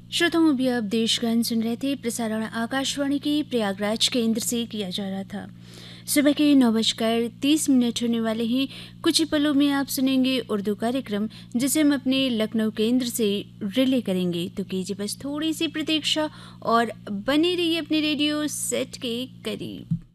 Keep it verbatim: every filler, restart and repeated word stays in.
श्रोताओं, अभी आप देशगान सुन रहे थे। प्रसारण आकाशवाणी के प्रयागराज केंद्र से किया जा रहा था। सुबह के नौ बजकर तीस मिनट होने वाले हैं। कुछ ही पलों में आप सुनेंगे उर्दू कार्यक्रम, जिसे हम अपने लखनऊ केंद्र से रिले करेंगे। तो कीजिए बस थोड़ी सी प्रतीक्षा और बने रहिए अपने रेडियो सेट के करीब।